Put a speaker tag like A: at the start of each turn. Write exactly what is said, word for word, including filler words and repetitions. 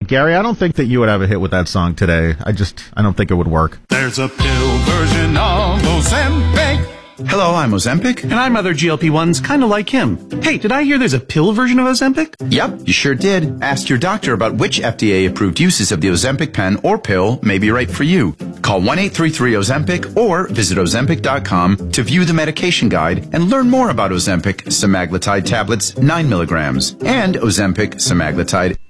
A: Gary, I don't think that you would have a hit with that song today. I just, I don't think it would work.
B: There's a pill version of Ozempic.
C: Hello, I'm Ozempic.
D: And I'm other G L P ones kind of like him. Hey, did I hear there's a pill version of Ozempic?
C: Yep, you sure did. Ask your doctor about which F D A-approved uses of the Ozempic pen or pill may be right for you. Call one eight three three Ozempic or visit Ozempic dot com to view the medication guide and learn more about Ozempic semaglutide tablets nine milligrams and Ozempic semaglutide